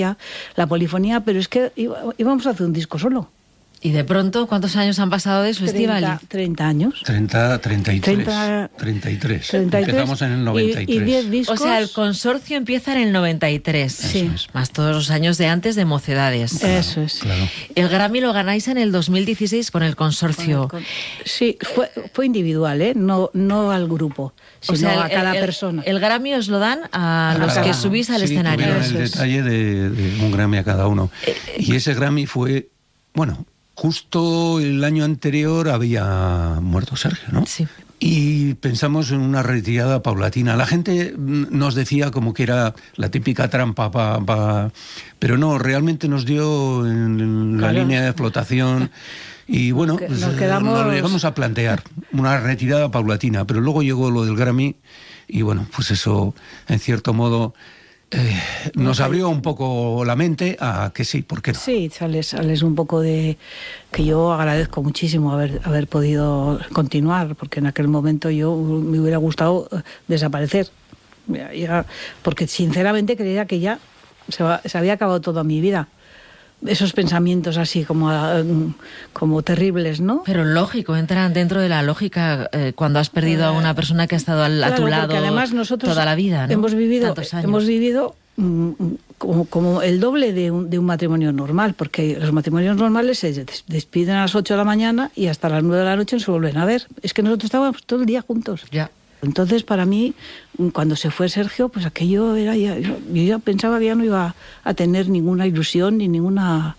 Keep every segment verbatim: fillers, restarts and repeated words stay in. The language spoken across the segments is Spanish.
la polifonía, pero es que íbamos a hacer un disco solo. Y de pronto, ¿cuántos años han pasado de eso, Estíbaliz? treinta años. treinta, treinta y tres. treinta, treinta y tres. treinta y tres. Empezamos en el noventa y tres. Y, y diez discos. O sea, el consorcio empieza en el noventa y tres. Sí. Es. Más todos los años de antes de Mocedades. Claro, eso es. Claro. El Grammy lo ganáis en el dos mil dieciséis con el consorcio. Con, con, sí, fue, fue individual, ¿eh? No, no al grupo, sino o sea, el, a cada el, persona. El Grammy os lo dan a, a los cada, que subís al sí, escenario. Tuvieron Eso el es. detalle de, de un Grammy a cada uno. Eh, y ese Grammy fue, bueno... Justo el año anterior había muerto Sergio, ¿no? Sí. Y pensamos en una retirada paulatina. La gente nos decía como que era la típica trampa, pa, pa, pero no, realmente nos dio en la claro. línea de flotación. Y bueno, nos, pues, quedamos... nos llegamos a plantear una retirada paulatina, pero luego llegó lo del Grammy y bueno, pues eso, en cierto modo... Eh, nos abrió un poco la mente a que sí, ¿por qué no? Sí, sales, sales un poco de... que yo agradezco muchísimo haber, haber podido continuar, porque en aquel momento yo me hubiera gustado desaparecer, ya, porque sinceramente creía que ya se, va, se había acabado toda mi vida. Esos pensamientos así como, como terribles, ¿no? Pero lógico, entran dentro de la lógica eh, cuando has perdido a una persona que ha estado al, claro, a tu lado además nosotros toda la vida, ¿no? Hemos vivido, hemos vivido mm, como, como el doble de un, de un matrimonio normal, porque los matrimonios normales se despiden a las ocho de la mañana y hasta las nueve de la noche no se vuelven a ver. Es que nosotros estábamos todo el día juntos. Ya. Entonces, para mí, cuando se fue Sergio, pues aquello era ya... Yo, yo ya pensaba que ya no iba a tener ninguna ilusión ni ninguna...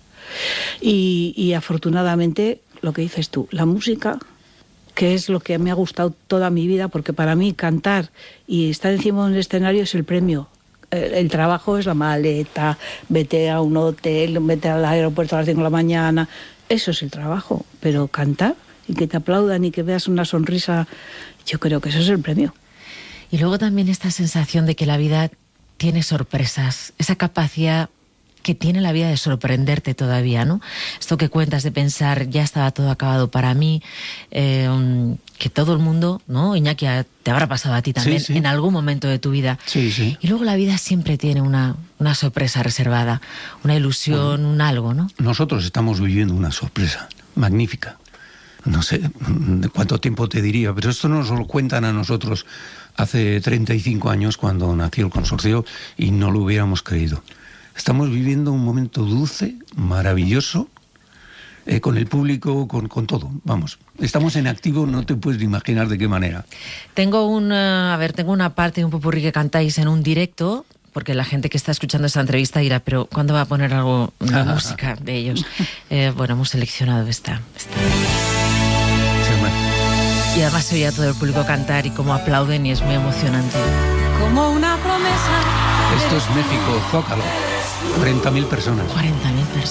Y, y afortunadamente, lo que dices tú, la música, que es lo que me ha gustado toda mi vida, porque para mí cantar y estar encima de un escenario es el premio. El, el trabajo es la maleta, vete a un hotel, vete al aeropuerto a las cinco de la mañana, eso es el trabajo. Pero cantar y que te aplaudan y que veas una sonrisa... Yo creo que eso es el premio. Y luego también esta sensación de que la vida tiene sorpresas, esa capacidad que tiene la vida de sorprenderte todavía, ¿no? Esto que cuentas de pensar, ya estaba todo acabado para mí, eh, que todo el mundo, ¿no? Iñaki, te habrá pasado a ti también, sí, sí. en algún momento de tu vida. Sí, sí. Y luego la vida siempre tiene una, una sorpresa reservada, una ilusión, bueno, un algo, ¿no? Nosotros estamos viviendo una sorpresa magnífica. No sé de cuánto tiempo te diría, pero esto nos lo cuentan a nosotros hace treinta y cinco años cuando nació el consorcio y no lo hubiéramos creído. Estamos viviendo un momento dulce, maravilloso, eh, con el público, con, con todo, vamos. Estamos en activo, no te puedes imaginar de qué manera. Tengo un, uh, a ver, tengo una parte de un popurrí que cantáis en un directo, porque la gente que está escuchando esta entrevista dirá, pero ¿cuándo va a poner algo de ah, música de ellos? Eh, bueno, hemos seleccionado esta... esta. Y además se oía todo el público cantar y cómo aplauden y es muy emocionante. Como una promesa. Esto es México, Zócalo. cuarenta mil personas. cuarenta mil personas.